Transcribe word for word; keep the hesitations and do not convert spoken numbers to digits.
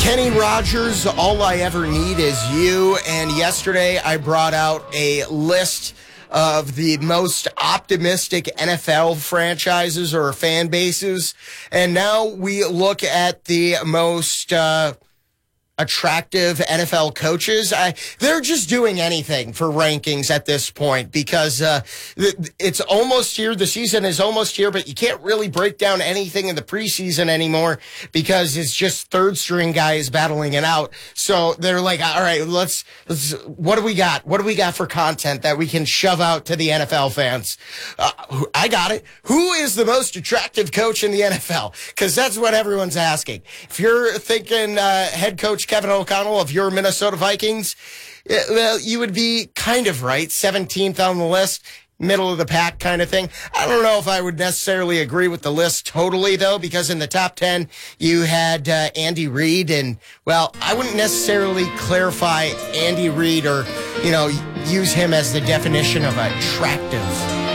Kenny Rogers, All I Ever Need Is You. And yesterday I brought out a list of the most optimistic N F L franchises or fan bases. And now we look at the most uh, attractive N F L coaches. I, they're just doing anything for rankings at this point because uh, it's almost here. The season is almost here, but you can't really break down anything in the preseason anymore because it's just third string guys battling it out. So they're like, all right, let's, let's what do we got? What do we got for content that we can shove out to the N F L fans? Uh, I got it. Who is the most attractive coach in the N F L? Because that's what everyone's asking. If you're thinking uh, head coach Kevin O'Connell of your Minnesota Vikings, well, you would be kind of right. seventeenth on the list, middle of the pack kind of thing. I don't know if I would necessarily agree with the list totally, though, because in the top ten, you had uh, Andy Reid. And, well, I wouldn't necessarily clarify Andy Reid or, you know, use him as the definition of attractive.